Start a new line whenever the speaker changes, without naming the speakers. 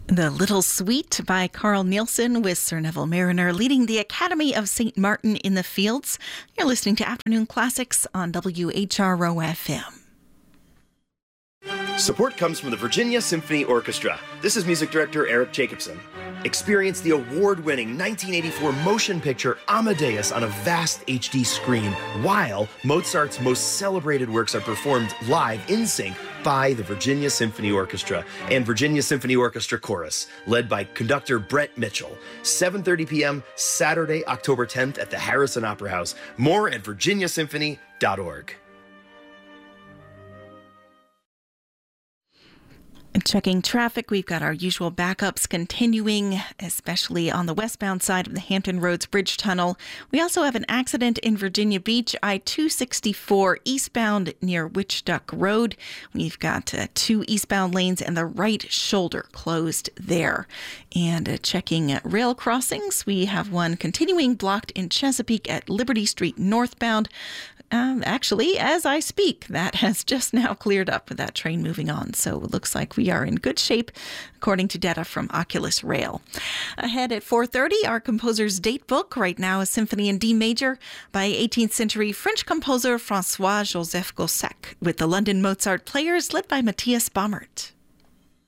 The Little Suite by Carl Nielsen with Sir Neville Mariner leading the Academy of St. Martin in the Fields. You're listening to Afternoon Classics on WHRO-FM.
Support comes from the Virginia Symphony Orchestra. This is music director Eric Jacobson. Experience the award-winning 1984 motion picture Amadeus on a vast HD screen, while Mozart's most celebrated works are performed live in sync by the Virginia Symphony Orchestra and Virginia Symphony Orchestra Chorus, led by conductor Brett Mitchell. 7:30 p.m. Saturday, October 10th at the Harrison Opera House. More at virginiasymphony.org.
Checking traffic, we've got our usual backups continuing, especially on the westbound side of the Hampton Roads Bridge Tunnel. We also have an accident in Virginia Beach, I-264 eastbound near Witch Duck Road. We've got two eastbound lanes and the right shoulder closed there. And checking rail crossings, we have one continuing blocked in Chesapeake at Liberty Street northbound. Actually, as I speak, that has just now cleared up with that train moving on. So it looks like we are in good shape, according to data from Oculus Rail. Ahead at 4:30, our composer's date book. Right now, a symphony in D major by 18th century French composer François-Joseph Gossec, with the London Mozart Players led by Matthias Baumert.